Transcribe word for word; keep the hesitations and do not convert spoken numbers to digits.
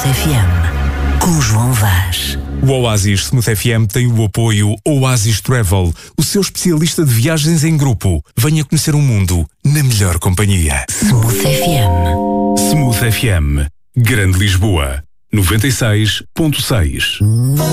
F M, com João Vaz. O Oasis Smooth F M tem o apoio Oasis Travel, o seu especialista de viagens em grupo. Venha conhecer o mundo na melhor companhia. Smooth F M. Smooth F M, Grande Lisboa, noventa e seis ponto seis.